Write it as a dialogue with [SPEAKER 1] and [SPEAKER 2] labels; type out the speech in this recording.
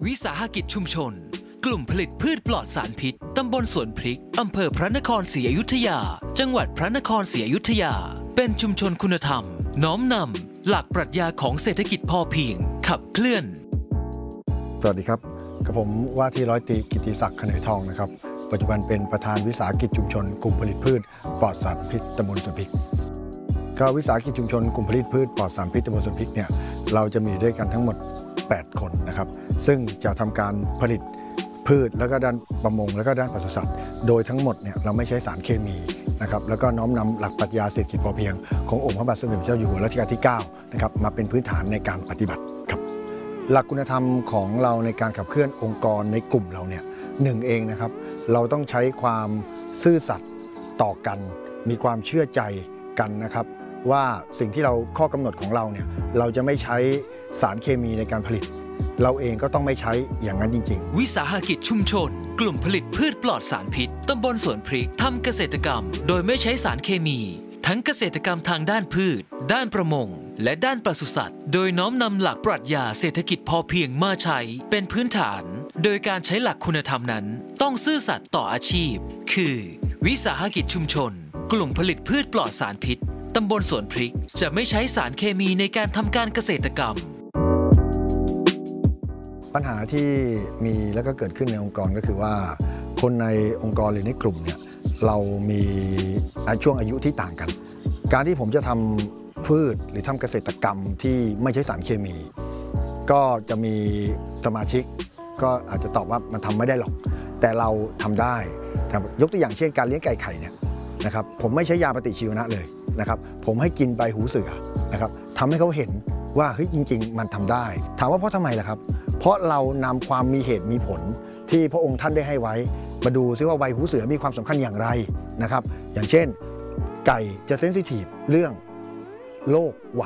[SPEAKER 1] วิสาหกิจชุมชนกลุ่มผลิตพืชปลอดสารพิษตำบลสวนพริกอำเภอพระนครศรีอยุธยาจังหวัดพระนครศรีอยุธยาเป็นชุมชนคุณธรรมน้อมนำหลักปรัชญาของเศรษฐกิจพอเพียงขับเคลื่อน
[SPEAKER 2] สวัสดีครับกับผมว่าที่ร้อยตรีกิติศักดิ์ขนยทองนะครับปัจจุบันเป็นประธานวิสาหกิจชุมชนกลุ่มผลิตพืชปลอดสารพิษตำบลสวนพริกก็วิสาหกิจชุมชนกลุ่มผลิตพืชปลอดสารพิษตำบลสวนพริกเนี่ยเราจะมีด้วยกันทั้งหมด8 คนนะครับซึ่งจะทำการผลิตพืชแล้วก็ด้านประมงแล้วก็ด้านปศุสัตว์โดยทั้งหมดเนี่ยเราไม่ใช้สารเคมีนะครับแล้วก็น้อมนำหลักปรัชญาเศรษฐกิจพอเพียงขององค์พระบาทสมเด็จพระเจ้าอยู่หัวรัชกาลที่9นะครับมาเป็นพื้นฐานในการปฏิบัติครับหลักคุณธรรมของเราในการขับเคลื่อนองค์กรในกลุ่มเราเนี่ยเองนะครับเราต้องใช้ความซื่อสัตย์ต่อกันมีความเชื่อใจกันนะครับว่าสิ่งที่เราข้อกำหนดของเราเนี่ยเราจะไม่ใช้สารเคมีในการผลิตเราเองก็ต้องไม่ใช้อย่างนั้นจริงๆ
[SPEAKER 1] วิสาหกิจชุมชนกลุ่มผลิตพืชปลอดสารพิษตำบลสวนพริกทำเกษตรกรรมโดยไม่ใช้สารเคมีทั้งเกษตรกรรมทางด้านพืชด้านประมงและด้านปศุสัตว์โดยน้อมนำหลักปรัชญาเศรษฐกิจพอเพียงมาใช้เป็นพื้นฐานโดยการใช้หลักคุณธรรมนั้นต้องซื่อสัตย์ต่ออาชีพคือวิสาหกิจชุมชนกลุ่มผลิตพืชปลอดสารพิษตำบลสวนพริกจะไม่ใช้สารเคมีในการทำการเกษตรกรรม
[SPEAKER 2] ปัญหาที่มีและก็เกิดขึ้นในองค์กรก็คือว่าคนในองค์กรหรือในกลุ่มเนี่ยเรามีช่วงอายุที่ต่างกันการที่ผมจะทำพืชหรือทำเกษตรกรรมที่ไม่ใช้สารเคมีก็จะมีสมาชิกก็อาจจะตอบว่ามันทำไม่ได้หรอกแต่เราทำได้ยกตัวอย่างเช่นการเลี้ยงไก่ไข่เนี่ยนะครับผมไม่ใช้ยาปฏิชีวนะเลยนะครับผมให้กินใบหูเสือนะครับทำให้เขาเห็นว่าเฮ้ยจริงๆมันทำได้ถามว่าเพราะทำไมล่ะครับเพราะเรานำความมีเหตุมีผลที่พระองค์ท่านได้ให้ไว้มาดูซิว่าใบหูเสือมีความสำคัญอย่างไรนะครับอย่างเช่นไก่จะเซนซิทีฟเรื่องโรคหวั